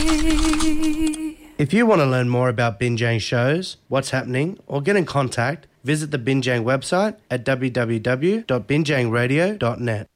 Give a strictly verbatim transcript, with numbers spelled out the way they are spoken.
If you want to learn more about Binjang shows, what's happening, or get in contact, visit the Binjang website at w w w dot binjang radio dot net.